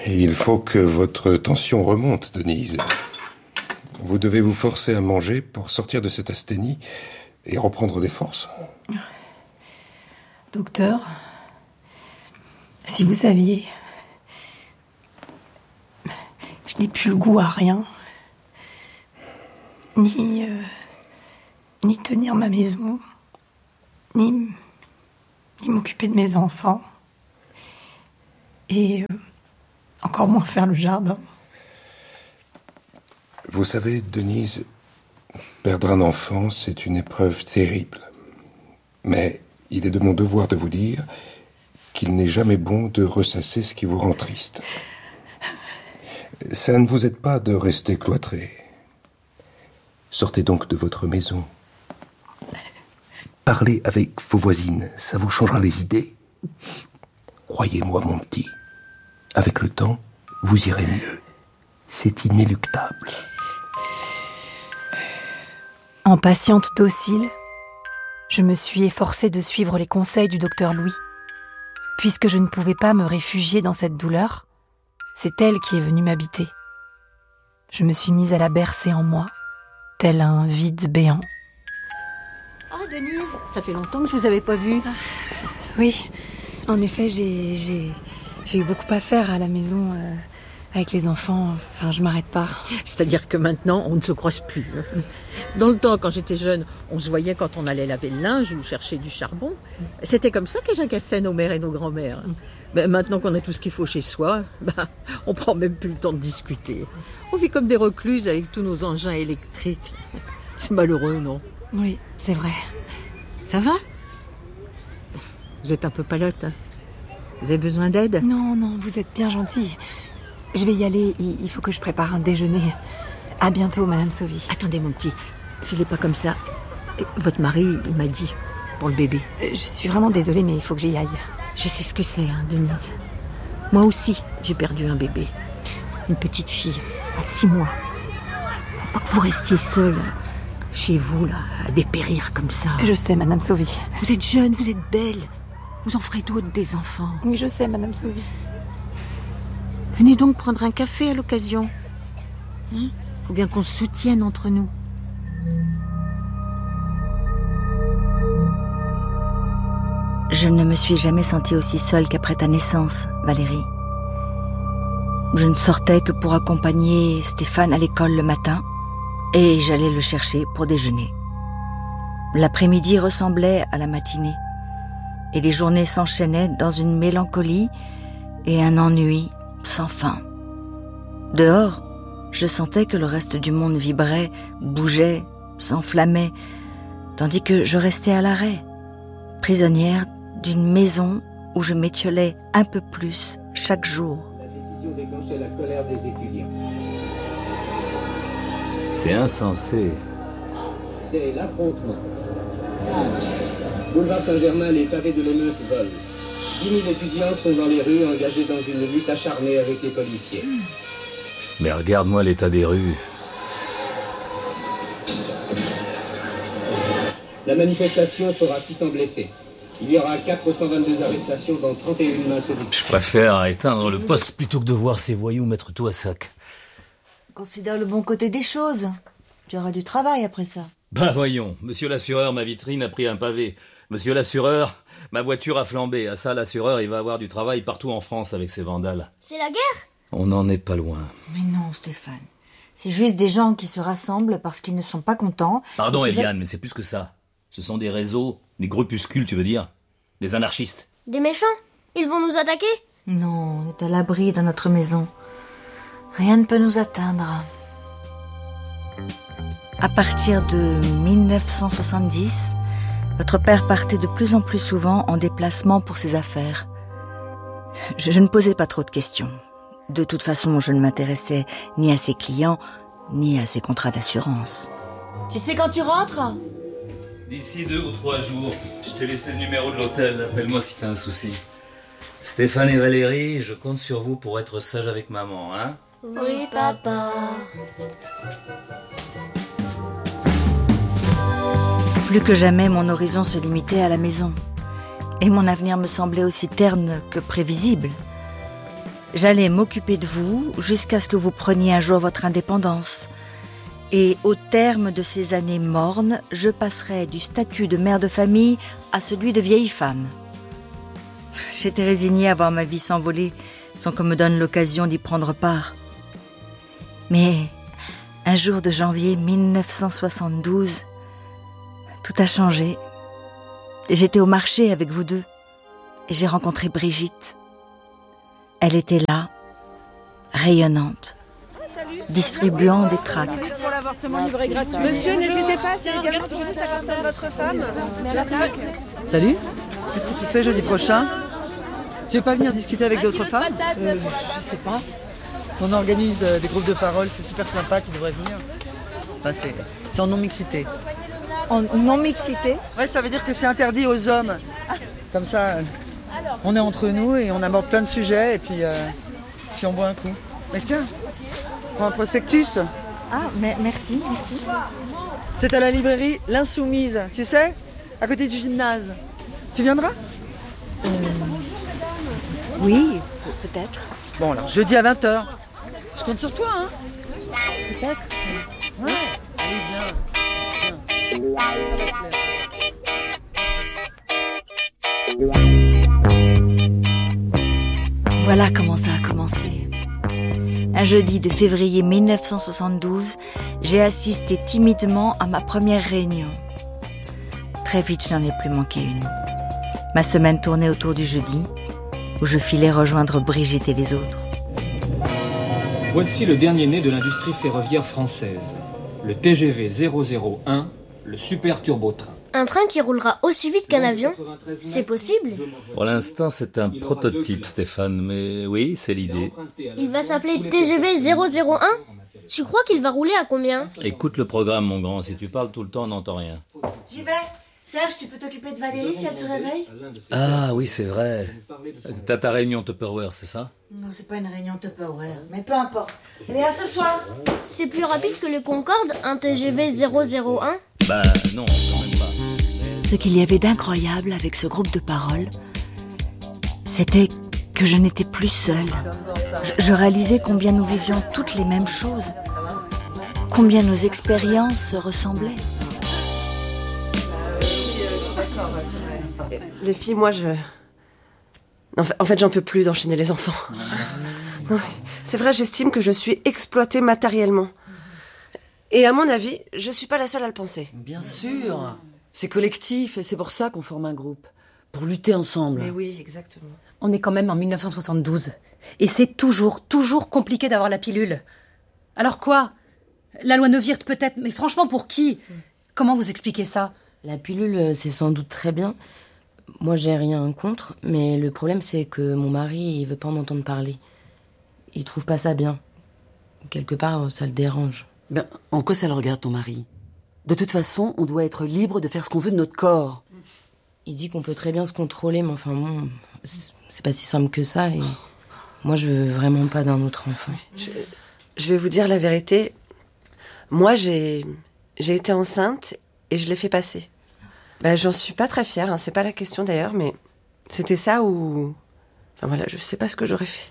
Et il faut que votre tension remonte, Denise. Vous devez vous forcer à manger pour sortir de cette asthénie et reprendre des forces. Docteur, si vous saviez, je n'ai plus le goût à rien. Ni tenir ma maison, ni m'occuper de mes enfants. Et encore moins faire le jardin. Vous savez, Denise, perdre un enfant, c'est une épreuve terrible. Mais il est de mon devoir de vous dire qu'il n'est jamais bon de ressasser ce qui vous rend triste. Ça ne vous aide pas de rester cloîtré. Sortez donc de votre maison. Parlez avec vos voisines, ça vous changera les idées. Croyez-moi, mon petit, avec le temps, vous irez mieux. C'est inéluctable. En patiente docile, je me suis efforcée de suivre les conseils du docteur Louis. Puisque je ne pouvais pas me réfugier dans cette douleur, c'est elle qui est venue m'habiter. Je me suis mise à la bercer en moi, tel un vide béant. Ah, Denise, ça fait longtemps que je vous avais pas vue. Oui, en effet, j'ai eu beaucoup à faire à la maison avec les enfants. Enfin, je m'arrête pas. C'est-à-dire que maintenant, on ne se croise plus. Dans le temps, quand j'étais jeune, on se voyait quand on allait laver le linge ou chercher du charbon. C'était comme ça que j'agaçais nos mères et nos grands-mères. Mais maintenant qu'on a tout ce qu'il faut chez soi, on prend même plus le temps de discuter. On vit comme des recluses avec tous nos engins électriques. C'est malheureux, non? Oui, c'est vrai. Ça va? Vous êtes un peu palote, hein? Vous avez besoin d'aide? Non, vous êtes bien gentille. Je vais y aller, il faut que je prépare un déjeuner. À bientôt, Madame Sauvy. Attendez, mon petit, filez pas comme ça. Votre mari, il m'a dit, pour le bébé. Je suis vraiment désolée, mais il faut que j'y aille. Je sais ce que c'est, hein, Denise. Moi aussi, j'ai perdu un bébé. Une petite fille, à 6 mois. Faut pas que vous restiez seule, chez vous, là, à dépérir comme ça. Je sais, Madame Sauvy. Vous êtes jeune, vous êtes belle. Vous en ferez d'autres, des enfants. Oui, je sais, Madame Sauvy. Venez donc prendre un café à l'occasion. Faut bien qu'on se soutienne entre nous. Je ne me suis jamais sentie aussi seule qu'après ta naissance, Valérie. Je ne sortais que pour accompagner Stéphane à l'école le matin et j'allais le chercher pour déjeuner. L'après-midi ressemblait à la matinée et les journées s'enchaînaient dans une mélancolie et un ennui sans fin. Dehors, je sentais que le reste du monde vibrait, bougeait, s'enflammait, tandis que je restais à l'arrêt, prisonnière d'une maison où je m'étiolais un peu plus chaque jour. La décision déclenchait la colère des étudiants. C'est insensé. C'est l'affrontement. Boulevard Saint-Germain, les pavés de l'émeute volent. 10 000 étudiants sont dans les rues, engagés dans une lutte acharnée avec les policiers. Mais regarde-moi l'état des rues. La manifestation fera 600 blessés. Il y aura 422 arrestations, dont 31 maintenues. Je préfère éteindre le poste plutôt que de voir ces voyous mettre tout à sac. Considère le bon côté des choses. Tu auras du travail après ça. Bah voyons, monsieur l'assureur, ma vitrine a pris un pavé. Monsieur l'assureur, ma voiture a flambé. À ça, l'assureur, il va avoir du travail partout en France avec ces vandales. C'est la guerre? On n'en est pas loin. Mais non, Stéphane. C'est juste des gens qui se rassemblent parce qu'ils ne sont pas contents. Pardon, Eliane, mais c'est plus que ça. Ce sont des réseaux, des groupuscules, tu veux dire? Des anarchistes. Des méchants? Ils vont nous attaquer? Non, on est à l'abri dans notre maison. Rien ne peut nous atteindre. À partir de 1970, votre père partait de plus en plus souvent en déplacement pour ses affaires. Je ne posais pas trop de questions. De toute façon, je ne m'intéressais ni à ses clients, ni à ses contrats d'assurance. Tu sais quand tu rentres ? D'ici 2 ou 3 jours, je t'ai laissé le numéro de l'hôtel. Appelle-moi si t'as un souci. Stéphane et Valérie, je compte sur vous pour être sages avec maman, hein ? Oui, papa. Plus que jamais, mon horizon se limitait à la maison. Et mon avenir me semblait aussi terne que prévisible. J'allais m'occuper de vous jusqu'à ce que vous preniez un jour votre indépendance. Et au terme de ces années mornes, je passerai du statut de mère de famille à celui de vieille femme. J'étais résignée à voir ma vie s'envoler sans qu'on me donne l'occasion d'y prendre part. Mais un jour de janvier 1972, tout a changé. J'étais au marché avec vous deux et j'ai rencontré Brigitte. Elle était là, rayonnante, distribuant des tracts. Monsieur, n'hésitez pas, c'est également pour vous, ça concerne votre femme. Salut, qu'est-ce que tu fais jeudi prochain? Tu veux pas venir discuter avec d'autres femmes? Je sais pas. On organise des groupes de parole, c'est super sympa, tu devrais venir. Enfin, c'est en non-mixité. En non-mixité? Ouais, ça veut dire que c'est interdit aux hommes. Comme ça, on est entre nous et on aborde plein de sujets et puis on boit un coup. Mais tiens, prends un prospectus. Ah, merci. C'est à la librairie L'Insoumise, tu sais, à côté du gymnase. Tu viendras? Oui, peut-être. Bon alors, jeudi à 20h. Je compte sur toi, hein? Peut-être. Ouais. Allez, viens. Voilà comment ça a commencé. Un jeudi de février 1972, j'ai assisté timidement à ma première réunion. Très vite, je n'en ai plus manqué une. Ma semaine tournait autour du jeudi, où je filais rejoindre Brigitte et les autres. Voici le dernier né de l'industrie ferroviaire française. Le TGV 001, le super turbotrain. Un train qui roulera aussi vite qu'un avion? C'est possible? Pour l'instant, c'est un prototype, Stéphane, mais oui, c'est l'idée. Il va s'appeler TGV 001? Tu crois qu'il va rouler à combien? Écoute le programme, mon grand. Si tu parles tout le temps, on n'entend rien. J'y vais. Serge, tu peux t'occuper de Valérie si elle se réveille? Ah oui, c'est vrai. T'as ta réunion Tupperware, c'est ça? Non, c'est pas une réunion Tupperware, mais peu importe. Allez, à ce soir. C'est plus rapide que le Concorde, un TGV 001? Bah non, quand même pas. Ce qu'il y avait d'incroyable avec ce groupe de parole, c'était que je n'étais plus seule. Je réalisais combien nous vivions toutes les mêmes choses, combien nos expériences se ressemblaient. Les filles, moi, En fait, j'en peux plus d'enchaîner les enfants. Non, c'est vrai, j'estime que je suis exploitée matériellement. Et à mon avis, je suis pas la seule à le penser. Bien sûr. C'est collectif et c'est pour ça qu'on forme un groupe. Pour lutter ensemble. Mais oui, exactement. On est quand même en 1972. Et c'est toujours compliqué d'avoir la pilule. Alors quoi? La loi Neuwirth peut-être, mais franchement pour qui? Comment vous expliquez ça? La pilule, c'est sans doute très bien. Moi, j'ai rien contre, mais le problème, c'est que mon mari, il veut pas en entendre parler. Il trouve pas ça bien. Quelque part, ça le dérange. Ben, en quoi ça le regarde, ton mari? De toute façon, on doit être libre de faire ce qu'on veut de notre corps. Il dit qu'on peut très bien se contrôler, mais enfin bon, c'est pas si simple que ça, et moi, je veux vraiment pas d'un autre enfant. Je vais vous dire la vérité. Moi, j'ai été enceinte et je l'ai fait passer. Ben, j'en suis pas très fière, hein, c'est pas la question d'ailleurs, mais c'était ça ou... Enfin voilà, je sais pas ce que j'aurais fait.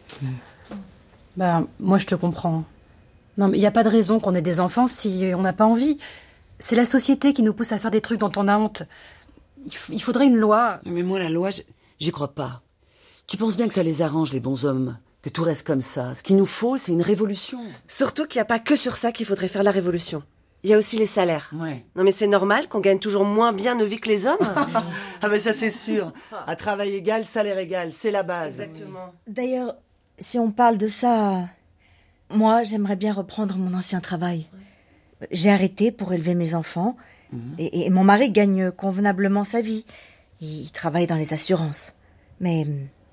Ben, moi je te comprends. Non, mais il n'y a pas de raison qu'on ait des enfants si on n'a pas envie. C'est la société qui nous pousse à faire des trucs dont on a honte. Il faudrait une loi. Mais moi, la loi, j'y crois pas. Tu penses bien que ça les arrange, les bons hommes, que tout reste comme ça. Ce qu'il nous faut, c'est une révolution. Surtout qu'il n'y a pas que sur ça qu'il faudrait faire la révolution. Il y a aussi les salaires. Ouais. Non mais c'est normal qu'on gagne toujours moins bien nos vies que les hommes. Ah ben ça c'est sûr. À travail égal, salaire égal, c'est la base. Exactement. D'ailleurs, si on parle de ça, moi j'aimerais bien reprendre mon ancien travail. J'ai arrêté pour élever mes enfants et mon mari gagne convenablement sa vie. Il travaille dans les assurances. Mais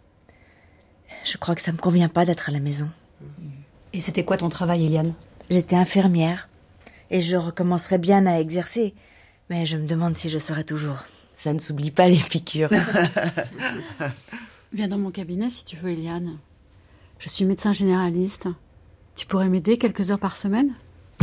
je crois que ça me convient pas d'être à la maison. Et c'était quoi ton travail, Eliane? J'étais infirmière. Et je recommencerai bien à exercer. Mais je me demande si je serai toujours. Ça ne s'oublie pas, les piqûres. Viens dans mon cabinet si tu veux, Eliane. Je suis médecin généraliste. Tu pourrais m'aider quelques heures par semaine?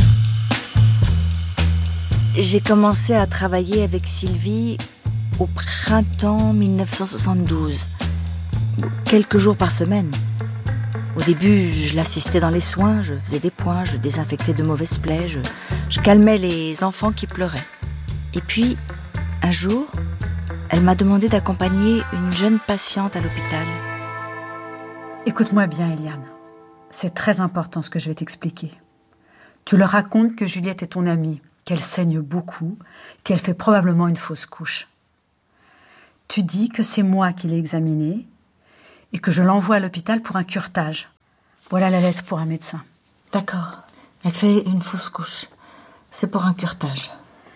J'ai commencé à travailler avec Sylvie au printemps 1972. Quelques jours par semaine. Au début, je l'assistais dans les soins, je faisais des points, je désinfectais de mauvaises plaies, je calmais les enfants qui pleuraient. Et puis, un jour, elle m'a demandé d'accompagner une jeune patiente à l'hôpital. Écoute-moi bien, Eliane. C'est très important ce que je vais t'expliquer. Tu leur racontes que Juliette est ton amie, qu'elle saigne beaucoup, qu'elle fait probablement une fausse couche. Tu dis que c'est moi qui l'ai examinée et que je l'envoie à l'hôpital pour un curetage. Voilà la lettre pour un médecin. D'accord. Elle fait une fausse couche. C'est pour un curetage.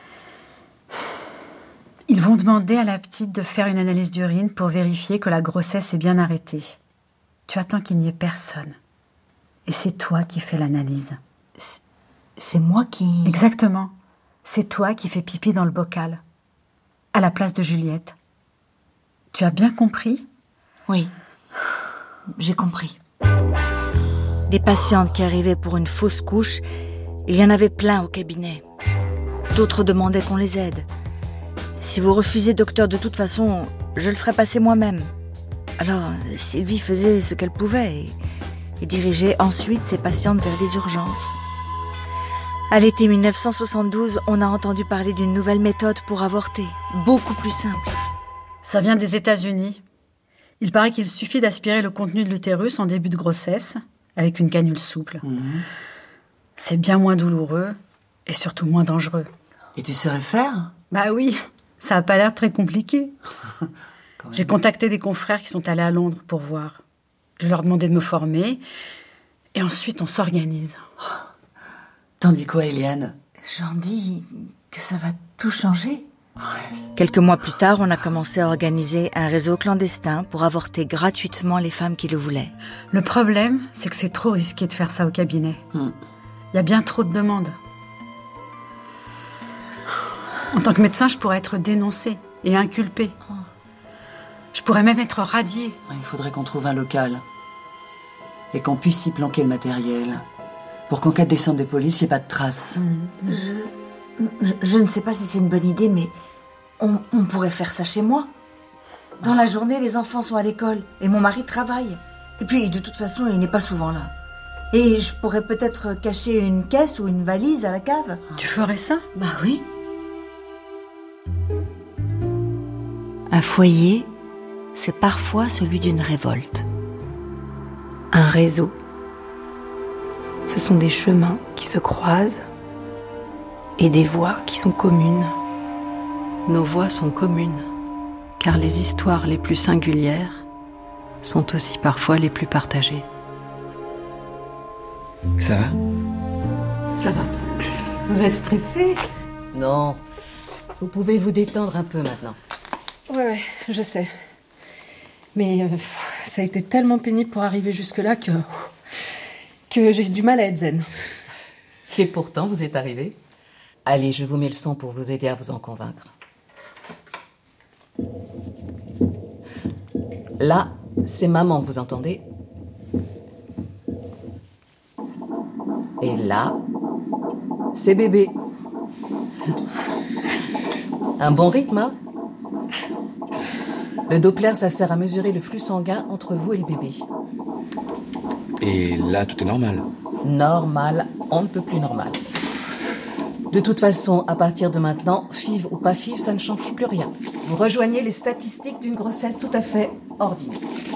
Ils vont demander à la petite de faire une analyse d'urine pour vérifier que la grossesse est bien arrêtée. Tu attends qu'il n'y ait personne. Et c'est toi qui fais l'analyse. C'est moi qui... Exactement. C'est toi qui fais pipi dans le bocal. À la place de Juliette. Tu as bien compris ? Oui. J'ai compris. Des patientes qui arrivaient pour une fausse couche, il y en avait plein au cabinet. D'autres demandaient qu'on les aide. Si vous refusez, docteur, de toute façon, je le ferai passer moi-même. Alors, Sylvie faisait ce qu'elle pouvait et dirigeait ensuite ses patientes vers les urgences. À l'été 1972, on a entendu parler d'une nouvelle méthode pour avorter, beaucoup plus simple. Ça vient des États-Unis. Il paraît qu'il suffit d'aspirer le contenu de l'utérus en début de grossesse avec une canule souple. C'est bien moins douloureux et surtout moins dangereux. Et tu saurais faire ? Bah oui, ça n'a pas l'air très compliqué. J'ai contacté des confrères qui sont allés à Londres pour voir. Je leur demandais de me former et ensuite on s'organise. T'en dis quoi, Eliane ? J'en dis que ça va tout changer. Quelques mois plus tard, on a commencé à organiser un réseau clandestin pour avorter gratuitement les femmes qui le voulaient. Le problème, c'est que c'est trop risqué de faire ça au cabinet. Il y a bien trop de demandes. En tant que médecin, je pourrais être dénoncée et inculpée. Je pourrais même être radiée. Il faudrait qu'on trouve un local et qu'on puisse y planquer le matériel pour qu'en cas de descente de police, il n'y ait pas de traces. Je ne sais pas si c'est une bonne idée, mais on pourrait faire ça chez moi. Dans la journée, les enfants sont à l'école et mon mari travaille. Et puis, de toute façon, il n'est pas souvent là. Et je pourrais peut-être cacher une caisse ou une valise à la cave. Tu ferais ça ? Bah oui. Un foyer, c'est parfois celui d'une révolte. Un réseau. Ce sont des chemins qui se croisent et des voies qui sont communes. Nos voies sont communes, car les histoires les plus singulières sont aussi parfois les plus partagées. Ça va ? Ça va. Vous êtes stressé ? Non. Vous pouvez vous détendre un peu maintenant. Ouais, je sais. Mais ça a été tellement pénible pour arriver jusque-là que j'ai du mal à être zen. Et pourtant, vous êtes arrivé. Allez, je vous mets le son pour vous aider à vous en convaincre. Là, c'est maman que vous entendez. Et là, c'est bébé. Un bon rythme, hein ? Le Doppler, ça sert à mesurer le flux sanguin entre vous et le bébé. Et là, tout est normal. Normal, on ne peut plus normal. De toute façon, à partir de maintenant, FIV ou pas FIV, ça ne change plus rien. Vous rejoignez les statistiques d'une grossesse tout à fait ordinaire.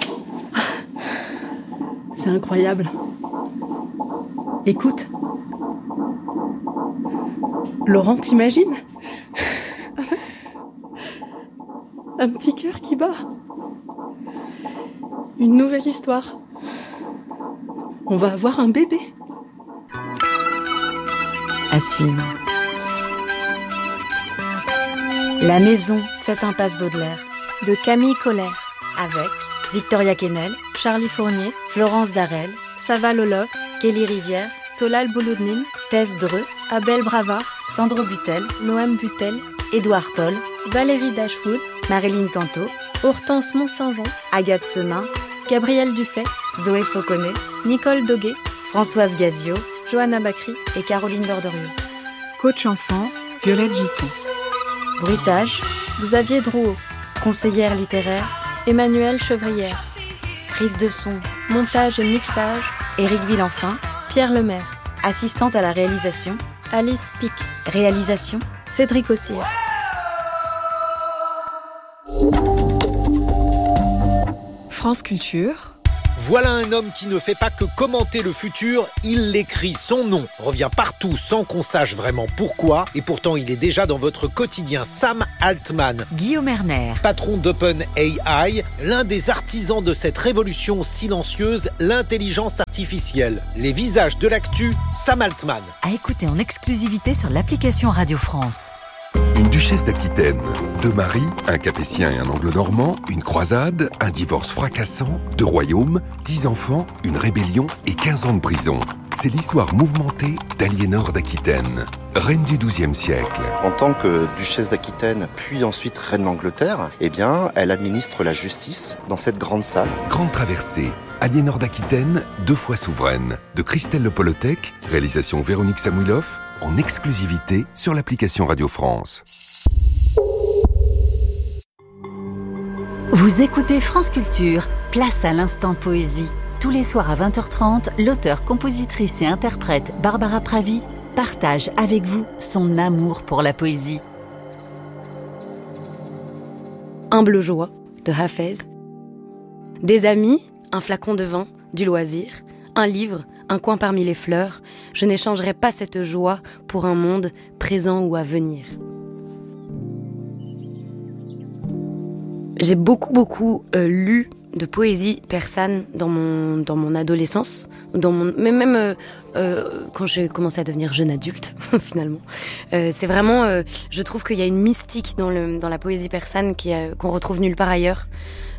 C'est incroyable. Écoute. Laurent, t'imagines ? Un petit cœur qui bat. Une nouvelle histoire. On va avoir un bébé. À suivre. La maison, 7 impasse Baudelaire. De Camille Colère. Avec Victoria Kennel, Charlie Fournier, Florence Darel, Sava Lolov, Kelly Rivière, Solal Bouloudnine, Thès Dreux, Abel Bravard, Sandro Butel, Noam Butel, Édouard Paul, Valérie Dashwood, Marilyn Canto, Hortense Mont-Saint-Jean, Agathe Semin, Gabrielle Dufay, Zoé Fauconnet, Nicole Doguet, Françoise Gazio, Johanna Bacry et Caroline Borderieux. Coach enfant, Violette Giton. Bruitage, Xavier Drouot, conseillère littéraire, Emmanuelle Chevrière. Prise de son, Montage et mixage, Éric Villenfin. Pierre Lemaire. Assistante à la réalisation, Alice Pic. Réalisation, Cédric Ossire. France Culture. Voilà un homme qui ne fait pas que commenter le futur, il l'écrit. Son nom revient partout sans qu'on sache vraiment pourquoi. Et pourtant, il est déjà dans votre quotidien. Sam Altman. Guillaume Erner. Patron d'OpenAI, l'un des artisans de cette révolution silencieuse, l'intelligence artificielle. Les visages de l'actu, Sam Altman. À écouter en exclusivité sur l'application Radio France. Une duchesse d'Aquitaine, 2 maris, un capétien et un anglo-normand, une croisade, un divorce fracassant, 2 royaumes, 10 enfants, une rébellion et 15 ans de prison. C'est l'histoire mouvementée d'Aliénor d'Aquitaine, reine du XIIe siècle. En tant que duchesse d'Aquitaine, puis ensuite reine d'Angleterre, elle administre la justice dans cette grande salle. Grande traversée, Aliénor d'Aquitaine, 2 fois souveraine, de Christelle Le Polotec, réalisation Véronique Samouilov, en exclusivité sur l'application Radio France. Vous écoutez France Culture, place à l'instant poésie. Tous les soirs à 20h30, l'auteure, compositrice et interprète Barbara Pravi partage avec vous son amour pour la poésie. Humble joie de Hafez. Des amis, un flacon de vin, du loisir, un livre, un coin parmi les fleurs, je n'échangerai pas cette joie pour un monde présent ou à venir. J'ai beaucoup lu de poésie persane dans mon adolescence, même quand j'ai commencé à devenir jeune adulte, finalement. C'est vraiment, je trouve qu'il y a une mystique dans la poésie persane qu'on retrouve nulle part ailleurs.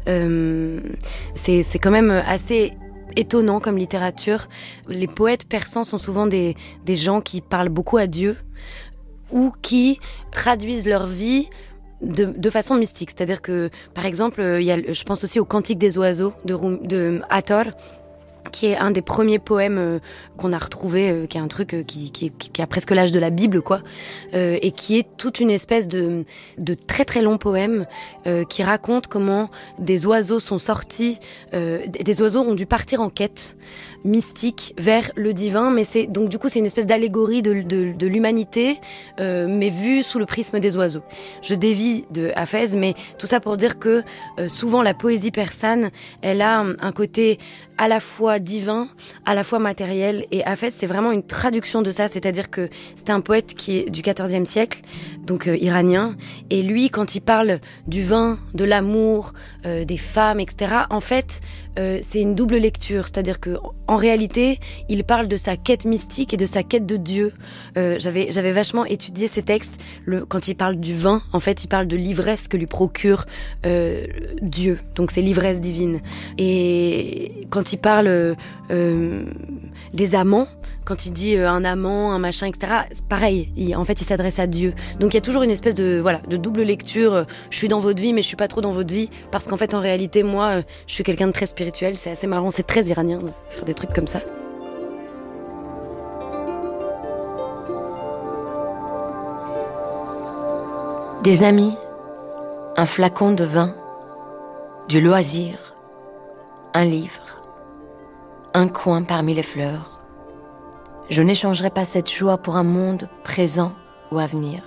C'est quand même assez étonnant comme littérature. Les poètes persans sont souvent des gens qui parlent beaucoup à Dieu ou qui traduisent leur vie de façon mystique. C'est-à-dire que, par exemple, je pense aussi au Cantique des oiseaux de Hathor, qui est un des premiers poèmes qu'on a retrouvé, qui est un truc qui a presque l'âge de la Bible, quoi, et qui est toute une espèce de très très long poème qui raconte comment des oiseaux sont sortis, des oiseaux ont dû partir en quête mystique vers le divin, mais donc du coup c'est une espèce d'allégorie de l'humanité, mais vue sous le prisme des oiseaux. Je dévie de Hafez, mais tout ça pour dire que souvent la poésie persane, elle a un côté à la fois divin, à la fois matériel, et Hafez c'est vraiment une traduction de ça, c'est-à-dire que c'était un poète qui est du XIVe siècle, donc iranien, et lui quand il parle du vin, de l'amour, des femmes, etc., en fait c'est une double lecture, c'est-à-dire que en réalité il parle de sa quête mystique et de sa quête de Dieu. J'avais vachement étudié ces textes. Quand il parle du vin, en fait il parle de l'ivresse que lui procure Dieu, donc c'est l'ivresse divine. Et quand il parle des amants, quand il dit un amant, un machin, etc., c'est pareil, en fait il s'adresse à Dieu. Donc il y a toujours une espèce de double lecture, je suis dans votre vie mais je suis pas trop dans votre vie, parce qu'en fait en réalité moi je suis quelqu'un de très spirituel, c'est assez marrant, c'est très iranien de faire des trucs comme ça. Des amis, un flacon de vin, du loisir, un livre, un coin parmi les fleurs. Je n'échangerai pas cette joie pour un monde présent ou à venir.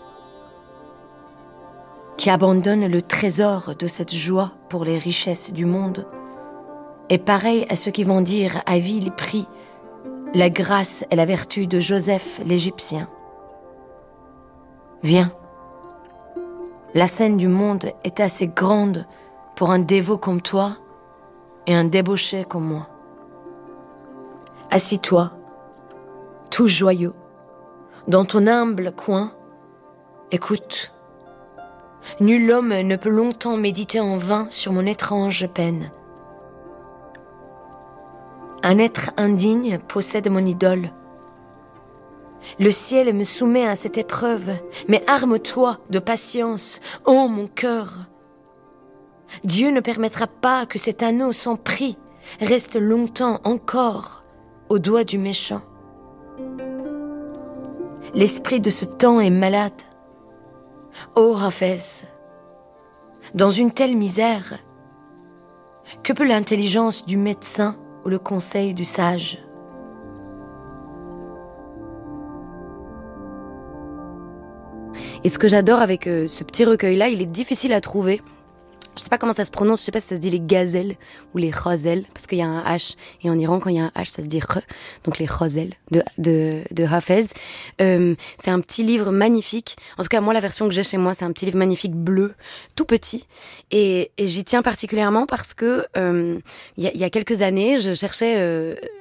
Qui abandonne le trésor de cette joie pour les richesses du monde est pareil à ceux qui vont dire à vil prix la grâce et la vertu de Joseph l'Égyptien. Viens. La scène du monde est assez grande pour un dévot comme toi et un débauché comme moi. Assis-toi, tout joyeux, dans ton humble coin, écoute. Nul homme ne peut longtemps méditer en vain sur mon étrange peine. Un être indigne possède mon idole. Le ciel me soumet à cette épreuve, mais arme-toi de patience, ô mon cœur. Dieu ne permettra pas que cet anneau sans prix reste longtemps encore au doigt du méchant. L'esprit de ce temps est malade. Ô Hafez, dans une telle misère, Que peut l'intelligence du médecin ou le conseil du sage ? Et ce que j'adore avec ce petit recueil-là, il est difficile à trouver. Je sais pas comment ça se prononce, je sais pas si ça se dit les gazelles ou les ghazelles, parce qu'il y a un H, et en Iran, quand il y a un H, ça se dit r, donc les ghazelles de Hafez. C'est un petit livre magnifique. En tout cas, moi, la version que j'ai chez moi, c'est un petit livre magnifique bleu, tout petit. Et j'y tiens particulièrement parce que, il y a quelques années, je cherchais